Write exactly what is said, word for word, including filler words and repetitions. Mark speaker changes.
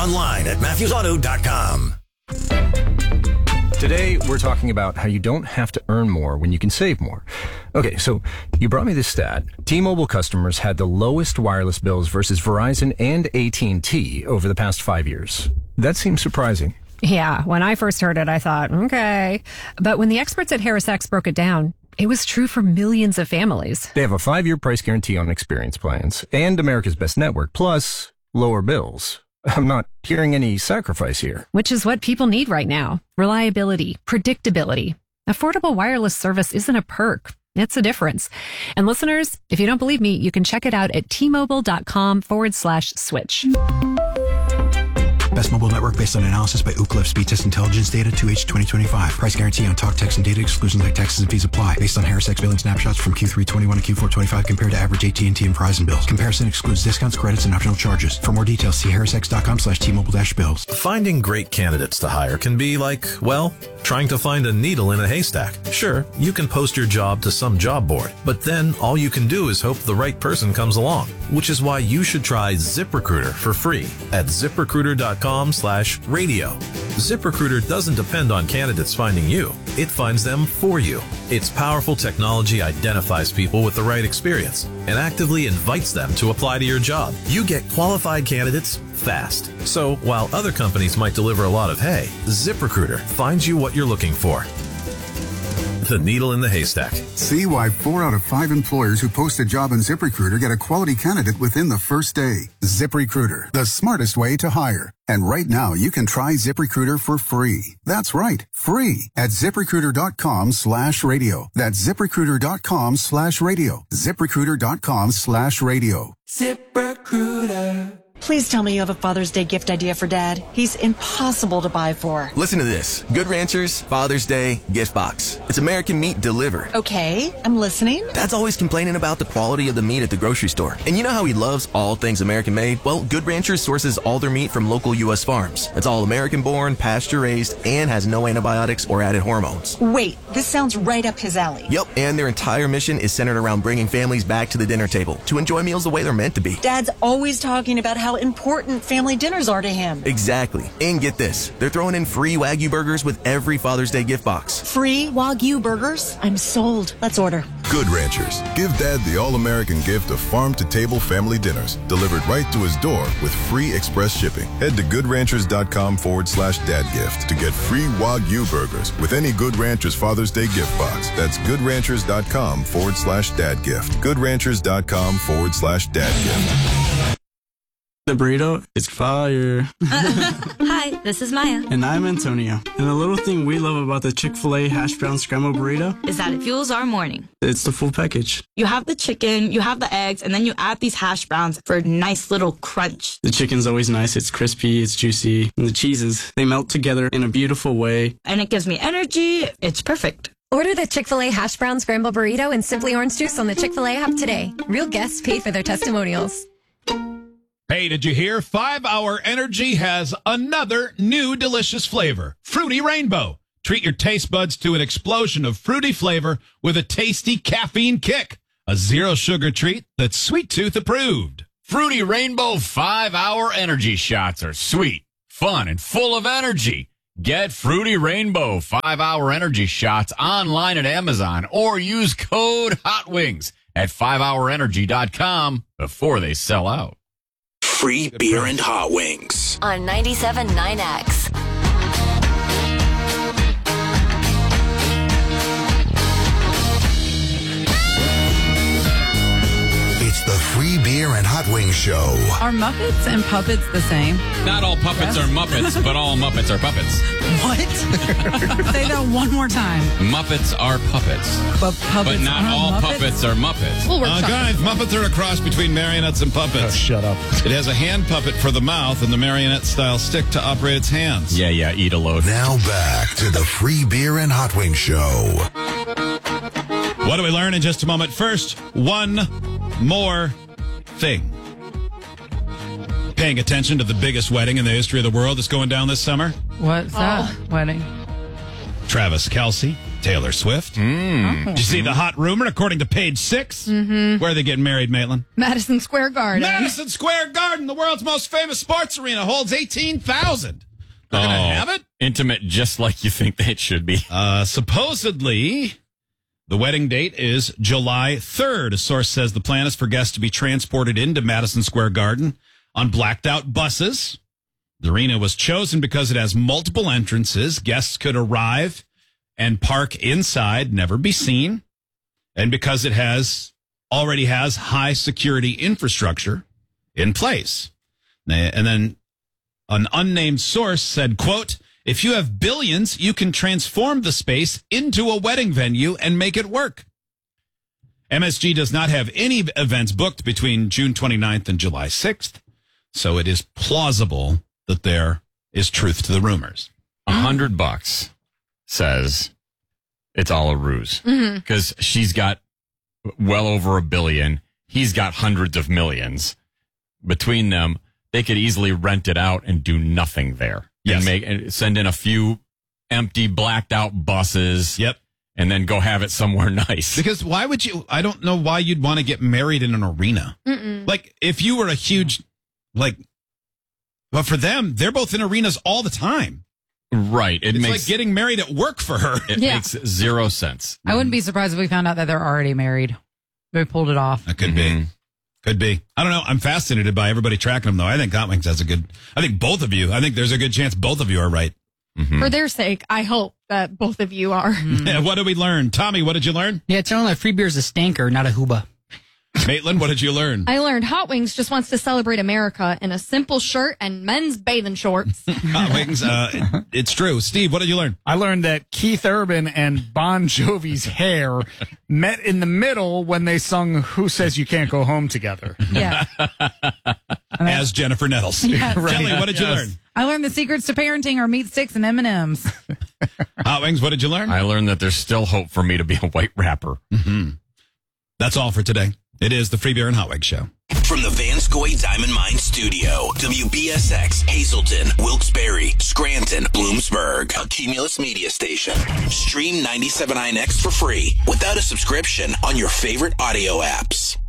Speaker 1: online at Matthews Auto dot com.
Speaker 2: Today, we're talking about how you don't have to earn more when you can save more. Okay, so you brought me this stat. T-Mobile customers had the lowest wireless bills versus Verizon and A T and T over the past five years. That seems surprising.
Speaker 3: Yeah, when I first heard it, I thought, okay. But when the experts at HarrisX broke it down, it was true for millions of families.
Speaker 2: They have a five-year price guarantee on experience plans and America's Best Network, plus lower bills. I'm not hearing any sacrifice here.
Speaker 3: Which is what people need right now. Reliability, predictability. Affordable wireless service isn't a perk. It's a difference. And listeners, if you don't believe me, you can check it out at T-Mobile.com forward slash switch.
Speaker 4: Best mobile network based on analysis by Ookla Speed Test Intelligence data two H twenty twenty-five. Price guarantee on talk, text, and data exclusions like taxes and fees apply. Based on HarrisX billing snapshots from Q three twenty-one to Q four twenty-five compared to average A T and T and Verizon bills. Comparison excludes discounts, credits, and optional charges. For more details, see HarrisX.com slash T-Mobile dash bills.
Speaker 5: Finding great candidates to hire can be like, well, trying to find a needle in a haystack. Sure, you can post your job to some job board, but then all you can do is hope the right person comes along, which is why you should try ZipRecruiter for free at ZipRecruiter.com slash radio. ZipRecruiter doesn't depend on candidates finding you. It finds them for you. Its powerful technology identifies people with the right experience and actively invites them to apply to your job. You get qualified candidates fast. So while other companies might deliver a lot of hay, ZipRecruiter finds you what you're looking for. The needle in the haystack.
Speaker 6: See why four out of five employers who post a job on ZipRecruiter get a quality candidate within the first day. ZipRecruiter, the smartest way to hire. And right now, you can try ZipRecruiter for free. That's right, free at ZipRecruiter.com slash radio. That's ZipRecruiter.com slash radio. ZipRecruiter.com slash radio.
Speaker 7: ZipRecruiter.
Speaker 8: Please tell me you have a Father's Day gift idea for Dad. He's impossible to buy for.
Speaker 9: Listen to this. Good Ranchers Father's Day gift box. It's American meat delivered.
Speaker 8: Okay, I'm listening.
Speaker 9: Dad's always complaining about the quality of the meat at the grocery store. And you know how he loves all things American made? Well, Good Ranchers sources all their meat from local U S farms. It's all American born, pasture raised, and has no antibiotics or added hormones.
Speaker 8: Wait, this sounds right up his alley.
Speaker 9: Yep, and their entire mission is centered around bringing families back to the dinner table to enjoy meals the way they're meant to be.
Speaker 8: Dad's always talking about how important family dinners are to him.
Speaker 9: Exactly. And get this, they're throwing in free Wagyu burgers with every Father's Day gift box.
Speaker 8: Free Wagyu burgers? I'm sold. Let's order.
Speaker 10: Good Ranchers. Give Dad the all-American gift of farm-to-table family dinners delivered right to his door with free express shipping. Head to GoodRanchers.com forward slash dad gift to get free Wagyu burgers with any Good Ranchers Father's Day gift box. That's GoodRanchers.com forward slash dad gift. GoodRanchers.com forward slash dad gift.
Speaker 11: The burrito is fire.
Speaker 12: Hi, this is Maya.
Speaker 11: And I'm Antonio. And the little thing we love about the Chick-fil-A hash brown scrambled burrito
Speaker 12: is that it fuels our morning.
Speaker 11: It's the full package.
Speaker 12: You have the chicken, you have the eggs, and then you add these hash browns for a nice little crunch.
Speaker 11: The chicken's always nice. It's crispy, it's juicy. And the cheeses, they melt together in a beautiful way.
Speaker 12: And it gives me energy. It's perfect.
Speaker 13: Order the Chick-fil-A hash brown scrambled burrito and Simply Orange Juice on the Chick-fil-A app today. Real guests pay for their testimonials.
Speaker 14: Hey, did you hear? five hour Energy has another new delicious flavor, Fruity Rainbow. Treat your taste buds to an explosion of fruity flavor with a tasty caffeine kick. A zero-sugar treat that's Sweet Tooth approved.
Speaker 15: Fruity Rainbow five hour Energy shots are sweet, fun, and full of energy. Get Fruity Rainbow five hour Energy shots online at Amazon or use code HOTWINGS at five hour energy dot com before they sell out.
Speaker 1: Free beer and hot wings
Speaker 16: on ninety-seven point nine X.
Speaker 1: It's the Free Beer and Hot Wings Show.
Speaker 17: Are Muppets and puppets the same?
Speaker 15: Not all puppets are Muppets, but all Muppets are puppets.
Speaker 17: What? Say that one more time.
Speaker 15: Muppets are puppets.
Speaker 17: But puppets
Speaker 15: But not all
Speaker 17: Muppets?
Speaker 15: puppets are Muppets.
Speaker 14: Well, uh, guys, Muppets are a cross between marionettes and puppets.
Speaker 2: Oh, shut up.
Speaker 14: It has a hand puppet for the mouth and the marionette-style stick to operate its hands.
Speaker 15: Yeah, yeah, eat a load.
Speaker 1: Now back to the Free Beer and Hot Wings Show.
Speaker 14: What do we learn in just a moment? First, one more thing. Paying attention to the biggest wedding in the history of the world that's going down this summer?
Speaker 17: What's that
Speaker 12: Oh.
Speaker 17: wedding?
Speaker 14: Travis Kelce Taylor Swift.
Speaker 15: Mm.
Speaker 14: Did you see the hot rumor, according to Page Six?
Speaker 18: Mm-hmm.
Speaker 14: Where are they getting married, Maitland?
Speaker 18: Madison Square Garden.
Speaker 14: Madison Square Garden, the world's most famous sports arena, holds eighteen thousand. They're
Speaker 15: oh,
Speaker 14: going to have it?
Speaker 15: Intimate, just like you think it should be.
Speaker 14: Uh, supposedly, the wedding date is July third. A source says the plan is for guests to be transported into Madison Square Garden on blacked-out buses. The arena was chosen because it has multiple entrances. Guests could arrive and park inside, never be seen. And because it has already has high security infrastructure in place. And then an unnamed source said, quote, if you have billions, you can transform the space into a wedding venue and make it work. M S G does not have any events booked between June twenty-ninth and July sixth, so it is plausible that there is truth to the rumors.
Speaker 15: A hundred bucks says it's all a ruse because mm-hmm. she's got well over a billion. He's got hundreds of millions. Between them, they could easily rent it out and do nothing there.
Speaker 14: Yes.
Speaker 15: And make and send in a few empty, blacked out buses.
Speaker 14: Yep.
Speaker 15: And then go have it somewhere nice.
Speaker 14: Because why would you? I don't know why you'd want to get married in an arena.
Speaker 18: Mm-mm.
Speaker 14: Like if you were a huge, like, but for them, they're both in arenas all the time.
Speaker 15: Right. It
Speaker 14: it's
Speaker 15: makes
Speaker 14: like getting married at work for her.
Speaker 15: It
Speaker 17: Yeah.
Speaker 15: makes zero sense.
Speaker 17: I wouldn't be surprised if we found out that they're already married. They pulled it off.
Speaker 14: That could mm-hmm. be. Could be. I don't know. I'm fascinated by everybody tracking them, though. I think Hot Wings has a good. I think both of you. I think there's a good chance both of you are right.
Speaker 15: Mm-hmm.
Speaker 18: For their sake, I hope that both of you are.
Speaker 14: Mm. What did we learn? Tommy, what did you learn?
Speaker 19: Yeah, it's only like free beer is a stinker, not a hooba.
Speaker 14: Maitland, what did you learn?
Speaker 18: I learned Hot Wings just wants to celebrate America in a simple shirt and men's bathing shorts.
Speaker 14: Hot Wings, uh, it, it's true. Steve, what did you learn?
Speaker 19: I learned that Keith Urban and Bon Jovi's hair met in the middle when they sung Who Says You Can't Go Home Together.
Speaker 17: Yeah.
Speaker 14: As Jennifer Nettles.
Speaker 17: Yes.
Speaker 14: Right. Kelly, what did
Speaker 19: Yes.
Speaker 14: you learn?
Speaker 17: I learned the secrets to parenting are meat sticks and M and M's.
Speaker 14: Hot Wings, what did you learn?
Speaker 15: I learned that there's still hope for me to be a white rapper.
Speaker 14: Mm-hmm. That's all for today. It is the Free Beer and Hot Wings Show.
Speaker 20: From the Vanscoy Diamond Mine Studio, W B S X, Hazleton, Wilkes-Barre, Scranton, Bloomsburg, a Cumulus Media Station. Stream ninety-seven point nine X for free without a subscription on your favorite audio apps.